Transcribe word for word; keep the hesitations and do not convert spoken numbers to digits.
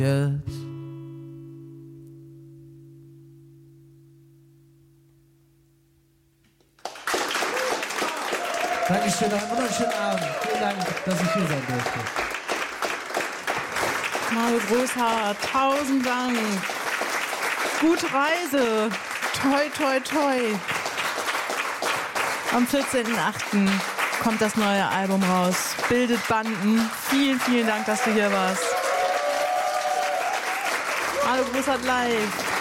Jetzt. Dankeschön, noch einen wunderschönen Abend. Vielen Dank, dass ich hier sein durfte. Mario Großhardt, tausend Dank. Gute Reise. Toi, toi, toi. Am vierzehnten achten kommt das neue Album raus. Bildet Banden. Vielen, vielen Dank, dass du hier warst. Mario Großhardt live.